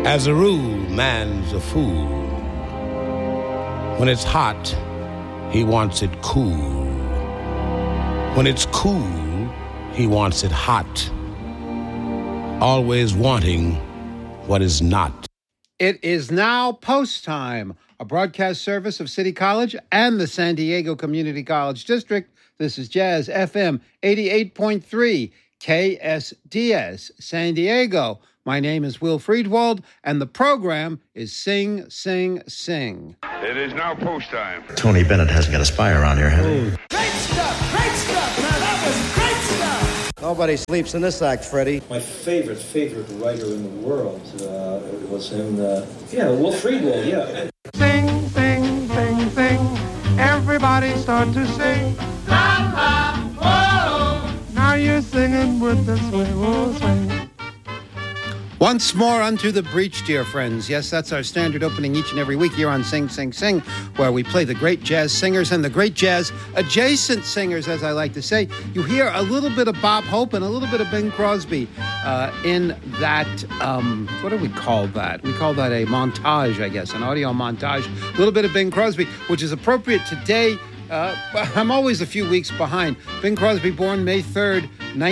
As a rule, man's a fool. When it's hot, he wants it cool. When it's cool, he wants it hot. Always wanting what is not. It is now post time, a broadcast service of City College and the San Diego Community College District. This is Jazz FM 88.3 KSDS San Diego. My name is Will Friedwald, and the program is Sing, Sing, Sing. It is now post time. Tony Bennett hasn't got a spy around here, has he? Great stuff, man. That was great stuff. Nobody sleeps in this act, Freddie. My favorite writer in the world was him. Will Friedwald, yeah. Sing, sing, sing, sing. Everybody start to sing. La, la, whoa. Now you're singing with the swing, whoa, swing. Once more unto the breach, dear friends. Yes, that's our standard opening each and every week here on Sing, Sing, Sing, where we play the great jazz singers and the great jazz adjacent singers, as I like to say. You hear a little bit of Bob Hope and a little bit of Bing Crosby in that, what do we call that? We call that a montage, I guess, an audio montage. A little bit of Bing Crosby, which is appropriate today. I'm always a few weeks behind. Bing Crosby, born May 3rd,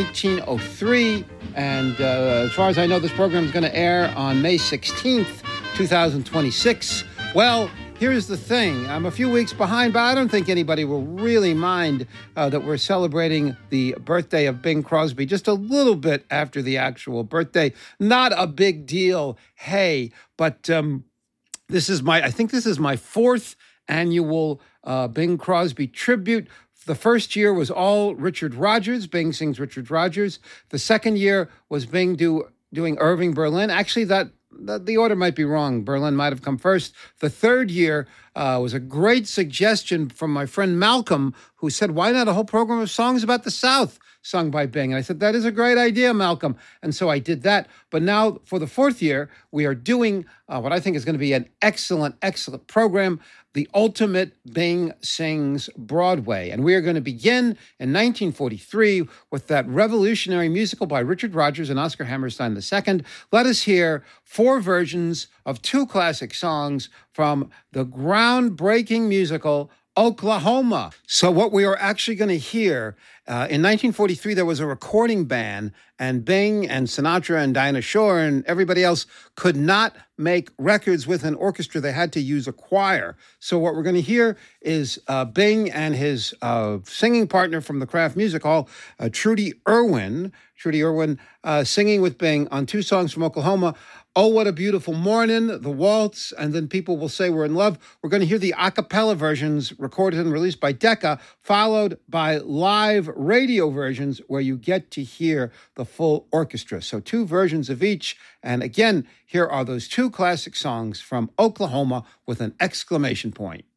1903. And as far as I know, this program is going to air on May 16th, 2026. Well, here's the thing. I'm a few weeks behind, but I don't think anybody will really mind that we're celebrating the birthday of Bing Crosby just a little bit after the actual birthday. Not a big deal. Hey, but I think this is my fourth annual Bing Crosby tribute. The first year was all Richard Rodgers. Bing sings Richard Rodgers. The second year was Bing doing Irving Berlin. Actually, the order might be wrong. Berlin might have come first. The third year was a great suggestion from my friend Malcolm, who said, why not a whole program of songs about the South sung by Bing? And I said, that is a great idea, Malcolm. And so I did that. But now for the fourth year, we are doing what I think is going to be an excellent, excellent program, The Ultimate Bing Sings Broadway. And we are going to begin in 1943 with that revolutionary musical by Richard Rodgers and Oscar Hammerstein II. Let us hear 4 versions of 2 classic songs from the groundbreaking musical Oklahoma. So what we are actually going to hear, in 1943, there was a recording ban, and Bing and Sinatra and Dinah Shore and everybody else could not make records with an orchestra. They had to use a choir. So what we're going to hear is Bing and his singing partner from the Kraft Music Hall, Trudy Irwin, singing with Bing on 2 songs from Oklahoma, Oh, What a Beautiful Morning, The Waltz, and then People Will Say We're in Love. We're going to hear the a cappella versions recorded and released by Decca, followed by live radio versions where you get to hear the full orchestra. So 2 versions of each. And again, here are those 2 classic songs from Oklahoma with an exclamation point.